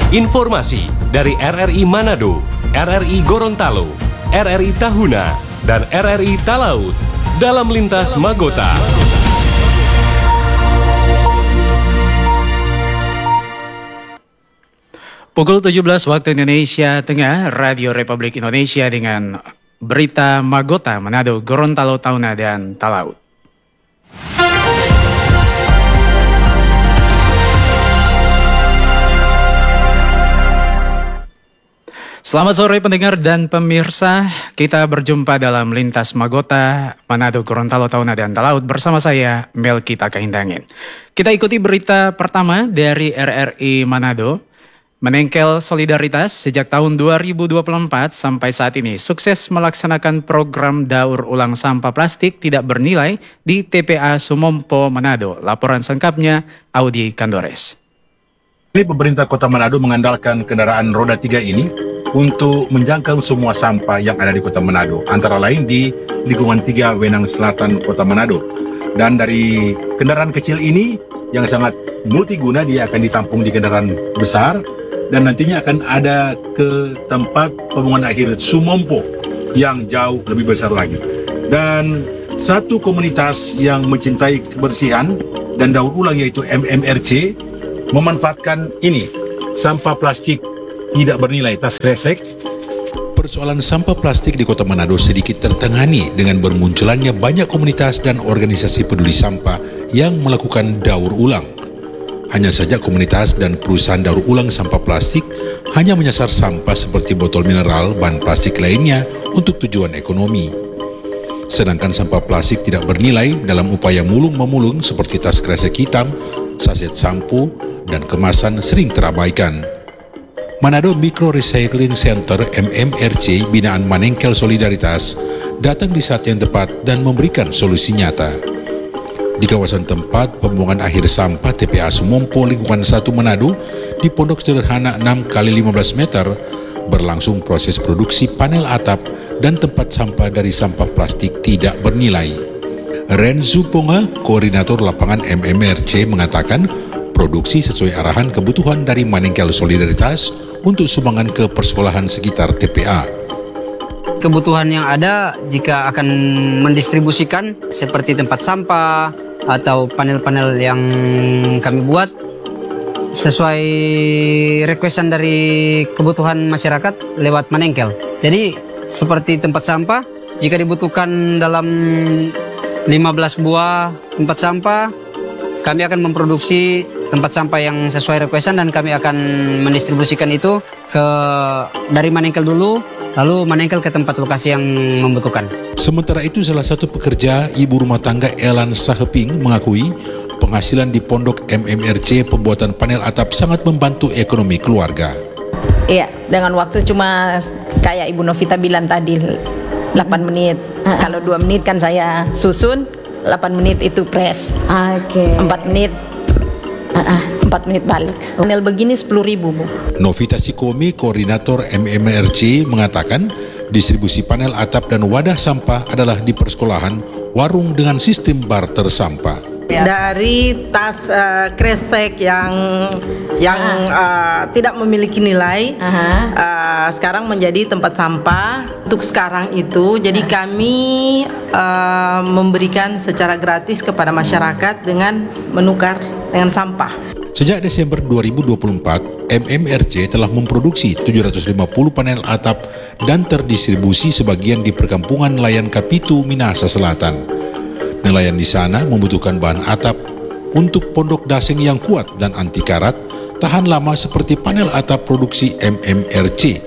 Informasi dari RRI Manado, RRI Gorontalo, RRI Tahuna, dan RRI Talaut dalam Lintas Magota. Pukul 17 waktu Indonesia Tengah, Radio Republik Indonesia dengan berita Magota, Manado, Gorontalo, Tahuna, dan Talaut. Selamat sore pendengar dan pemirsa, kita berjumpa dalam Lintas Magota, Manado, Gorontalo, Tahuna, dan Talaut bersama saya, Melki Takahindangin. Kita ikuti berita pertama dari RRI Manado. Manengkel Solidaritas sejak tahun 2024 sampai saat ini sukses melaksanakan program daur ulang sampah plastik tidak bernilai di TPA Sumompo, Manado. Laporan selengkapnya, Audi Kandores. Ini pemerintah Kota Manado mengandalkan kendaraan roda 3 ini untuk menjangkau semua sampah yang ada di Kota Manado, antara lain di lingkungan 3 Wenang Selatan Kota Manado. Dan dari kendaraan kecil ini yang sangat multiguna, dia akan ditampung di kendaraan besar dan nantinya akan ada ke tempat pembuangan akhir Sumompo yang jauh lebih besar lagi. Dan satu komunitas yang mencintai kebersihan dan daur ulang yaitu MMRC memanfaatkan ini, sampah plastik tidak bernilai tas kresek. Persoalan sampah plastik di Kota Manado sedikit tertangani dengan bermunculannya banyak komunitas dan organisasi peduli sampah yang melakukan daur ulang. Hanya saja komunitas dan perusahaan daur ulang sampah plastik hanya menyasar sampah seperti botol mineral, bahan plastik lainnya untuk tujuan ekonomi. Sedangkan sampah plastik tidak bernilai dalam upaya mulung-memulung seperti tas kresek hitam, saset sampo, dan kemasan sering terabaikan. Manado Micro Recycling Center MMRC binaan Manengkel Solidaritas datang di saat yang tepat dan memberikan solusi nyata. Di kawasan tempat pembuangan akhir sampah TPA Sumompo lingkungan 1 Manado di pondok sederhana 6x15 meter berlangsung proses produksi panel atap dan tempat sampah dari sampah plastik tidak bernilai. Renzu Ponga, koordinator lapangan MMRC mengatakan produksi sesuai arahan kebutuhan dari Manengkel Solidaritas untuk sumbangan ke persekolahan sekitar TPA. Kebutuhan yang ada jika akan mendistribusikan seperti tempat sampah atau panel-panel yang kami buat sesuai requestan dari kebutuhan masyarakat lewat Manengkel. Jadi seperti tempat sampah, jika dibutuhkan dalam 15 buah tempat sampah, kami akan memproduksi tempat sampah yang sesuai requestan dan kami akan mendistribusikan itu dari Manengkel dulu, lalu Manengkel ke tempat lokasi yang membutuhkan. Sementara itu salah satu pekerja ibu rumah tangga Elan Saheping mengakui penghasilan di pondok MMRC pembuatan panel atap sangat membantu ekonomi keluarga. Iya, dengan waktu cuma kayak Ibu Novita bilang tadi 8 menit. Kalau 2 menit kan saya susun, 8 menit itu press. 4 menit 4 menit balik. Panel begini 10.000, Bu. Novita Sikome, koordinator MMRC mengatakan distribusi panel atap dan wadah sampah adalah di persekolahan, warung dengan sistem barter sampah. Dari tas kresek yang tidak memiliki nilai sekarang menjadi tempat sampah untuk sekarang itu. Jadi kami memberikan secara gratis kepada masyarakat dengan menukar dengan sampah. Sejak Desember 2024, MMRC telah memproduksi 750 panel atap dan terdistribusi sebagian di perkampungan nelayan Kapitu, Minahasa Selatan. Nelayan di sana membutuhkan bahan atap untuk pondok dasing yang kuat dan anti karat, tahan lama seperti panel atap produksi MMRC.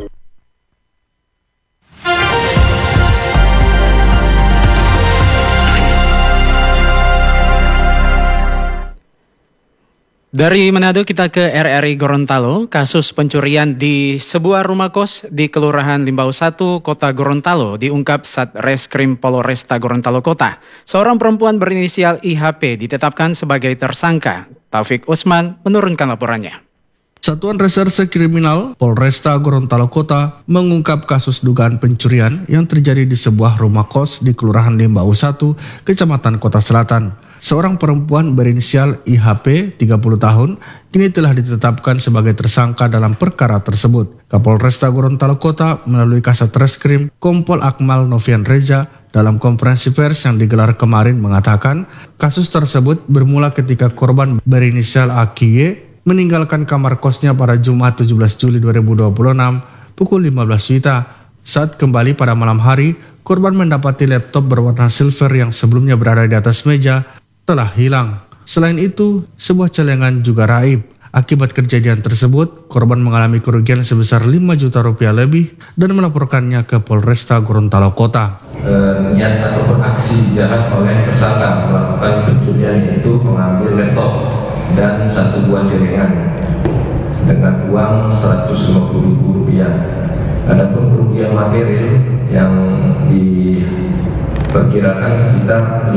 Dari Manado kita ke RRI Gorontalo. Kasus pencurian di sebuah rumah kos di Kelurahan Limbau 1, Kota Gorontalo diungkap Satreskrim Polresta Gorontalo Kota. Seorang perempuan berinisial IHP ditetapkan sebagai tersangka. Taufik Usman menurunkan laporannya. Satuan Reserse Kriminal Polresta Gorontalo Kota mengungkap kasus dugaan pencurian yang terjadi di sebuah rumah kos di Kelurahan Limbau 1, Kecamatan Kota Selatan. seorang perempuan berinisial IHP 30 tahun kini telah ditetapkan sebagai tersangka dalam perkara tersebut. Kapolresta Gorontalo Kota melalui Kasat Reskrim Kompol Akmal Novian Reza dalam konferensi pers yang digelar kemarin mengatakan kasus tersebut bermula ketika korban berinisial AKY meninggalkan kamar kosnya pada Jumat 17 Juli 2026 pukul 15 WITA. Saat kembali pada malam hari, korban mendapati laptop berwarna silver yang sebelumnya berada di atas meja telah hilang. Selain itu, sebuah celengan juga raib. Akibat kejadian tersebut, korban mengalami kerugian sebesar 5 juta rupiah lebih dan melaporkannya ke Polresta Gorontalo Kota. Niat ataupun aksi jahat oleh tersangka melakukan pencurian itu mengambil laptop dan 1 buah celengan dengan uang Rp150.000. Adapun kerugian material yang diperkirakan sekitar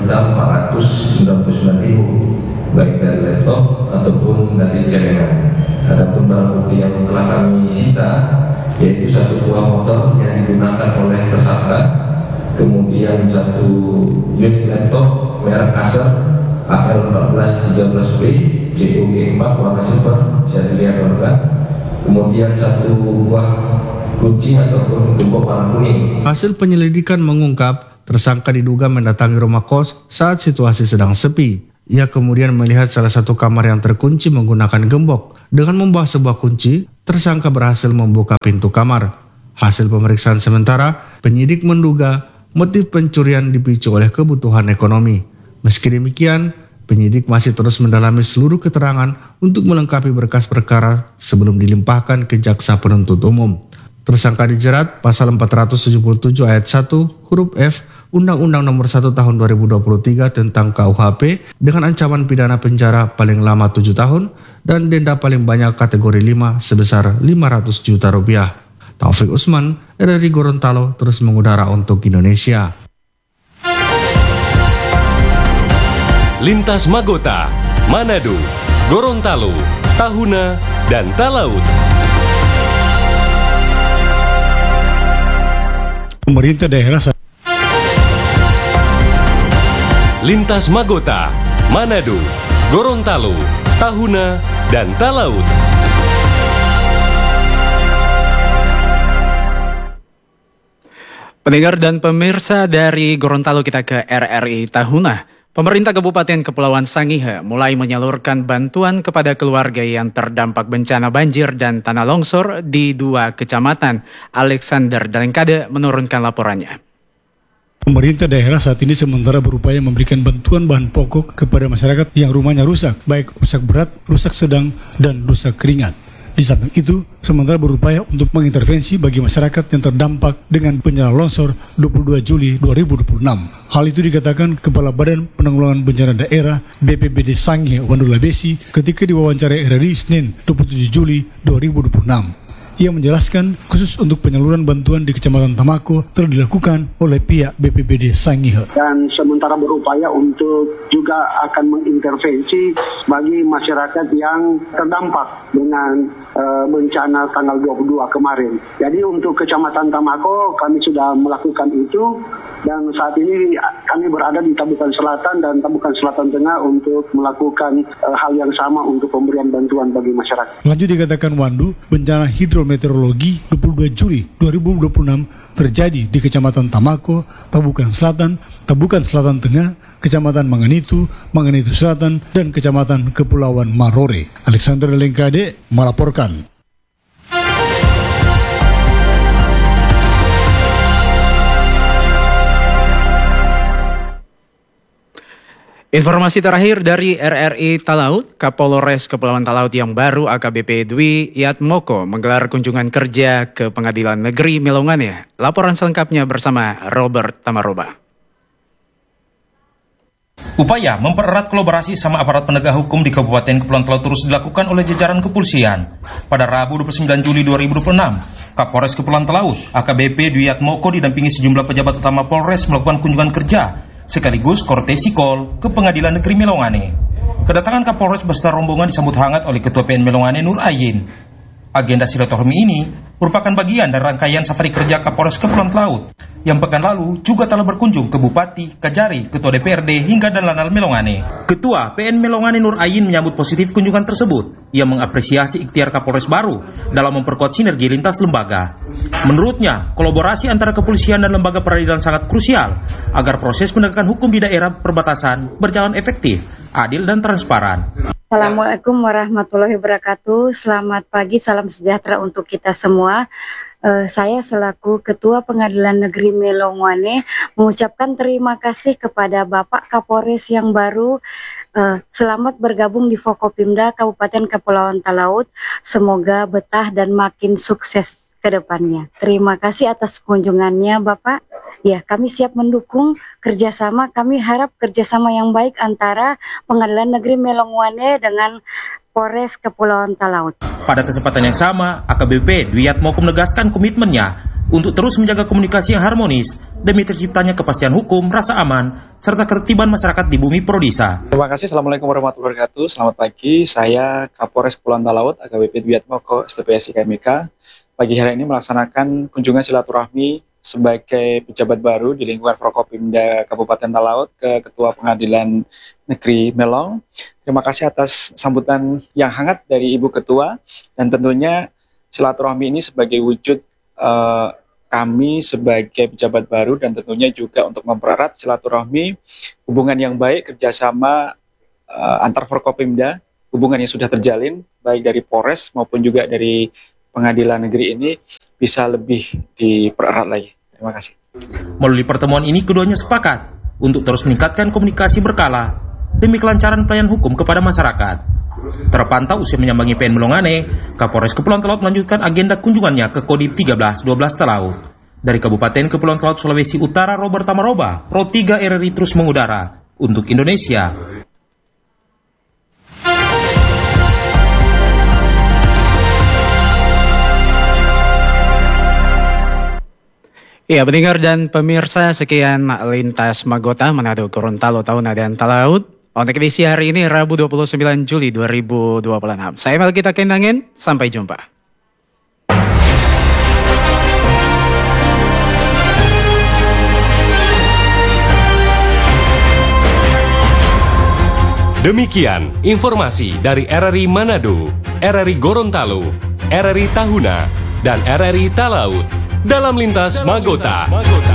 5.499.000 baik dari laptop ataupun dari celengan. Adapun barang bukti yang telah kami sita yaitu 1 buah motor yang digunakan oleh tersangka, kemudian 1 unit laptop merek Acer AL1413B COG4 warna silver, bisa dilihat warga. Kemudian 1 buah kunci ataupun gembok warna kuning. Hasil penyelidikan mengungkap tersangka diduga mendatangi rumah kos saat situasi sedang sepi. Ia kemudian melihat salah satu kamar yang terkunci menggunakan gembok. Dengan membawa sebuah kunci, tersangka berhasil membuka pintu kamar. Hasil pemeriksaan sementara, penyidik menduga motif pencurian dipicu oleh kebutuhan ekonomi. Meski demikian, penyidik masih terus mendalami seluruh keterangan untuk melengkapi berkas perkara sebelum dilimpahkan ke jaksa penuntut umum. Tersangka dijerat pasal 477 ayat 1 huruf F Undang-Undang Nomor 1 Tahun 2023 tentang KUHP dengan ancaman pidana penjara paling lama 7 tahun dan denda paling banyak kategori 5 sebesar 500 juta rupiah. Taufik Usman, RRI Gorontalo terus mengudara untuk Indonesia. Lintas Magota, Manado, Gorontalo, Tahuna, dan Talaut. Pemerintah daerah Lintas Magota, Manado, Gorontalo, Tahuna, dan Talaut. Pendengar dan pemirsa dari Gorontalo kita ke RRI Tahuna. Pemerintah Kabupaten Kepulauan Sangihe mulai menyalurkan bantuan kepada keluarga yang terdampak bencana banjir dan tanah longsor di 2 kecamatan. Alexander Dalengkade menurunkan laporannya. Pemerintah daerah saat ini sementara berupaya memberikan bantuan bahan pokok kepada masyarakat yang rumahnya rusak, baik rusak berat, rusak sedang, dan rusak ringan. Di samping itu, sementara berupaya untuk mengintervensi bagi masyarakat yang terdampak dengan bencana longsor 22 Juli 2026. Hal itu dikatakan Kepala Badan Penanggulangan Bencana Daerah BPBD Sangihe Wandula Besi ketika diwawancarai RRI Senin 27 Juli 2026. Ia menjelaskan khusus untuk penyaluran bantuan di Kecamatan Tamako telah dilakukan oleh pihak BPBD Sangihe. Dan sementara berupaya untuk juga akan mengintervensi bagi masyarakat yang terdampak dengan bencana tanggal 22 kemarin. Jadi untuk Kecamatan Tamako kami sudah melakukan itu dan saat ini kami berada di Tabukan Selatan dan Tabukan Selatan Tengah untuk melakukan hal yang sama untuk pemberian bantuan bagi masyarakat. Lanjut dikatakan Wandu, bencana hidrometeorologi 22 Juli 2026 terjadi di Kecamatan Tamako, Tabukan Selatan, Tabukan Selatan Tengah, Kecamatan Manganitu, Manganitu Selatan, dan Kecamatan Kepulauan Marore. Alexander Dalengkade melaporkan. Informasi terakhir dari RRI Talaut, Kapolres Kepulauan Talaut yang baru AKBP Dwi Yatmoko menggelar kunjungan kerja ke Pengadilan Negeri Melongane. Laporan selengkapnya bersama Robert Tamaroba. Upaya mempererat kolaborasi sama aparat penegak hukum di Kabupaten Kepulauan Talaut terus dilakukan oleh jajaran kepolisian. Pada Rabu 29 Juli 2026, Kapolres Kepulauan Talaut, AKBP Dwi Yatmoko didampingi sejumlah pejabat utama Polres melakukan kunjungan kerja sekaligus courtesy call ke Pengadilan Negeri Melongane. Kedatangan Kapolres beserta rombongan disambut hangat oleh Ketua PN Melongane Nur Ayin. Agenda silaturahmi ini merupakan bagian dari rangkaian safari kerja Kapolres Kepulauan Talaut yang pekan lalu juga telah berkunjung ke Bupati, Kajari, Ketua DPRD hingga dan Lanal Melongane. Ketua PN Melongane Nur Ayin menyambut positif kunjungan tersebut. Ia mengapresiasi ikhtiar Kapolres baru dalam memperkuat sinergi lintas lembaga. Menurutnya, kolaborasi antara kepolisian dan lembaga peradilan sangat krusial agar proses penegakan hukum di daerah perbatasan berjalan efektif, adil dan transparan. Assalamualaikum warahmatullahi wabarakatuh. Selamat pagi, salam sejahtera untuk kita semua. Saya selaku Ketua Pengadilan Negeri Melongane mengucapkan terima kasih kepada Bapak Kapolres yang baru. Selamat bergabung di Forkopimda Kabupaten Kepulauan Talaut. Semoga betah dan makin sukses ke depannya. Terima kasih atas kunjungannya Bapak. Ya, kami siap mendukung kerjasama. Kami harap kerjasama yang baik antara Pengadilan Negeri Melongane dengan Polres Kepulauan Talaut. Pada kesempatan yang sama, AKBP Dwiat Moko menegaskan komitmennya untuk terus menjaga komunikasi yang harmonis demi terciptanya kepastian hukum, rasa aman, serta ketertiban masyarakat di bumi Prodisa. Terima kasih. Assalamualaikum warahmatullahi wabarakatuh. Selamat pagi. Saya Kapolres Kepulauan Talaut, AKBP Dwiat Moko, STPSI KMK. Pagi hari ini melaksanakan kunjungan silaturahmi sebagai pejabat baru di lingkungan Forkopimda Kabupaten Talaut ke Ketua Pengadilan Negeri Melong. Terima kasih atas sambutan yang hangat dari Ibu Ketua, dan tentunya silaturahmi ini sebagai wujud kami sebagai pejabat baru, dan tentunya juga untuk mempererat silaturahmi hubungan yang baik kerjasama antar Forkopimda, hubungan yang sudah terjalin baik dari Polres maupun juga dari Pengadilan Negeri ini bisa lebih dipererat lagi. Terima kasih. Melalui pertemuan ini keduanya sepakat untuk terus meningkatkan komunikasi berkala demi kelancaran pelayanan hukum kepada masyarakat. Terpantau usai menyambangi PN Melongane, Kapolres Kepulauan Talaut melanjutkan agenda kunjungannya ke Kodim 1312 Talaut. Dari Kabupaten Kepulauan Talaut, Sulawesi Utara, Robert Tamaroba, Pro 3 RRI terus mengudara untuk Indonesia. Ya, pendengar dan pemirsa, sekian Lintas Magota Manado Gorontalo Tahuna dan Talaut untuk edisi hari ini Rabu 29 Juli 2026. Saya Melkita Kendangin, sampai jumpa. Demikian informasi dari RRI Manado, RRI Gorontalo, RRI Tahuna, dan RRI Talaut dalam Lintas Magota.